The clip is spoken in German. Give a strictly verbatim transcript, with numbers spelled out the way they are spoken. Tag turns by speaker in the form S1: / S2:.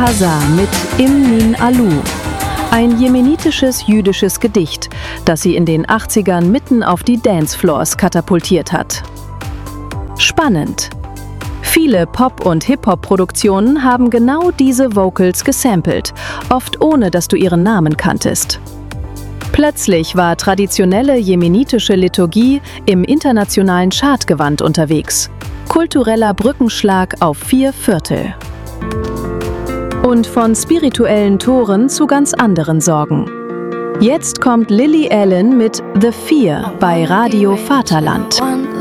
S1: Hazar mit Imnin Alu, ein jemenitisches jüdisches Gedicht, das sie in den achtzigern mitten auf die Dancefloors katapultiert hat. Spannend. Viele Pop- und Hip-Hop-Produktionen haben genau diese Vocals gesampelt, oft ohne dass du ihren Namen kanntest. Plötzlich war traditionelle jemenitische Liturgie im internationalen Chartgewand unterwegs. Kultureller Brückenschlag auf vier Viertel. Und von spirituellen Toren zu ganz anderen Sorgen. Jetzt kommt Lily Allen mit The Fear bei Radio Vaterland.